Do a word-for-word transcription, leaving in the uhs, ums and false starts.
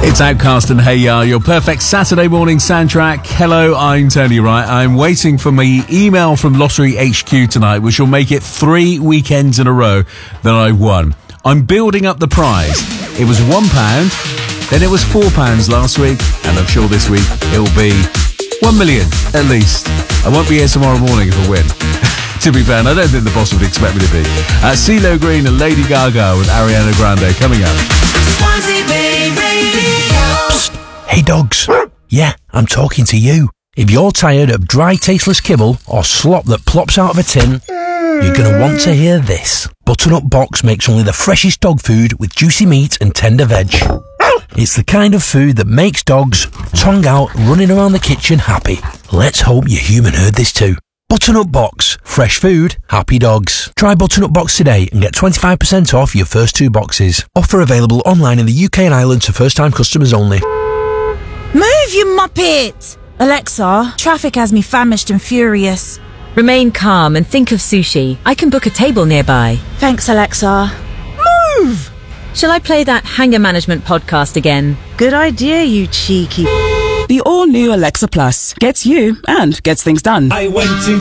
It's Outcast and Hey Ya, your perfect Saturday morning soundtrack. Hello, I'm Tony Wright. I'm waiting for my email from Lottery H Q tonight, which will make it three weekends in a row that I won. I'm building up the prize. It was one pound, then it was four pounds last week, and I'm sure this week it'll be one million at least. I won't be here tomorrow morning if I win. To be fair, and I don't think the boss would expect me to be. Uh, CeeLo Green and Lady Gaga with Ariana Grande coming up. Swansea Bay Radio. Psst. Hey dogs. Yeah, I'm talking to you. If you're tired of dry, tasteless kibble or slop that plops out of a tin, you're going to want to hear this. Butternut Box makes only the freshest dog food with juicy meat and tender veg. It's the kind of food that makes dogs, tongue out, running around the kitchen happy. Let's hope your human heard this too. Butternut Box. Fresh food, happy dogs. Try Butternut Box today and get twenty-five percent off your first two boxes. Offer available online in the U K and Ireland to first-time customers only. Move, you muppet! Alexa, traffic has me famished and furious. Remain calm and think of sushi. I can book a table nearby. Thanks, Alexa. Move! Shall I play that Hanger Management podcast again? Good idea, you cheeky... The all-new Alexa Plus gets you and gets things done. I went to